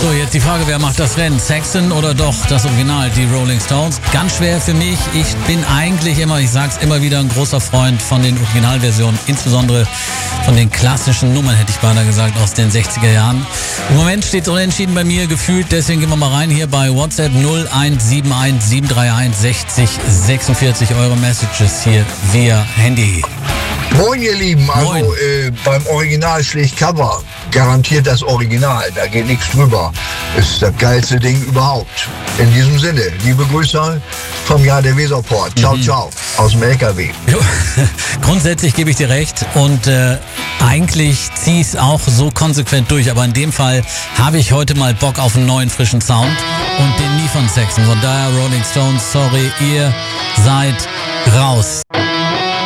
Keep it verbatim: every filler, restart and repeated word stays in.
So, jetzt die Frage, wer macht das Rennen? Saxon oder doch das Original, die Rolling Stones? Ganz schwer für mich. Ich bin eigentlich immer, ich sag's immer wieder, ein großer Freund von den Originalversionen, insbesondere von den klassischen Nummern, hätte ich beinahe gesagt, aus den sechziger Jahren. Im Moment steht es unentschieden bei mir gefühlt, deswegen gehen wir mal rein hier bei WhatsApp null eins sieben eins sieben drei eins sechzig sechsundvierzig, eure Messages hier via Handy. Moin ihr Lieben, also äh, beim Original schlägt Cover, garantiert das Original, da geht nichts drüber. Ist das geilste Ding überhaupt. In diesem Sinne, liebe Grüße vom Jahr der Weserport. Ciao, mhm. ciao, aus dem L K W. Jo, grundsätzlich gebe ich dir recht und äh, eigentlich ziehe ich es auch so konsequent durch, aber in dem Fall habe ich heute mal Bock auf einen neuen, frischen Sound und den nie von Saxon. Von daher Rolling Stones, sorry, ihr seid raus.